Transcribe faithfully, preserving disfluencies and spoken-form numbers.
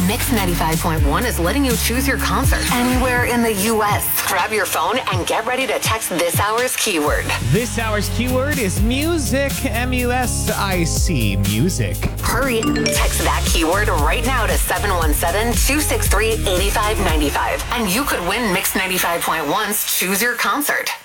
Mix ninety-five point one is letting you choose your concert anywhere in the U S. Grab your phone and get ready to text this hour's keyword. This hour's keyword is music, M U S I C, music. Hurry, text that keyword right now to seven one seven, two six three, eight five nine five, and you could win Mix ninety-five point one's Choose Your Concert.